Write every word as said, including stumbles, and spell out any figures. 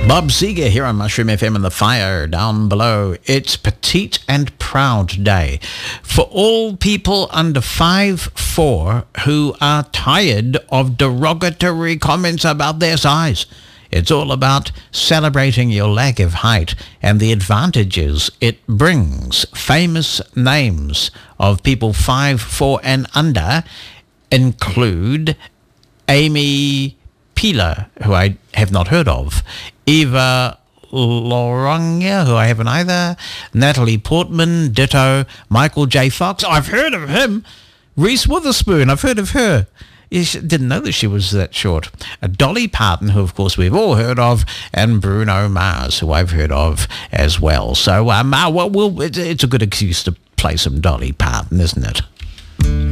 Bob Seger here on Mushroom F M and the fire down below. It's Petite and Proud Day for all people under five four who are tired of derogatory comments about their size. It's all about celebrating your lack of height and the advantages it brings. Famous names of people five four and under include Amy Poehler, who I have not heard of, Eva Longoria, who I haven't either, Natalie Portman, ditto, Michael J. Fox, I've heard of him, Reese Witherspoon, I've heard of her. You didn't know that she was that short. Uh, Dolly Parton, who of course we've all heard of, and Bruno Mars, who I've heard of as well. So um, uh, well, we'll, it's a good excuse to play some Dolly Parton, isn't it?